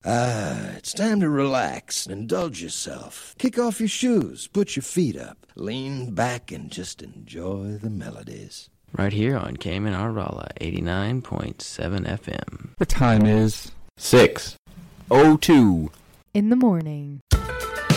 It's time to relax and indulge yourself. Kick off your shoes, put your feet up, lean back, and just enjoy the melodies. Right here on Cayman Raleigh, 89.7 FM. The time is 6:02 in the morning.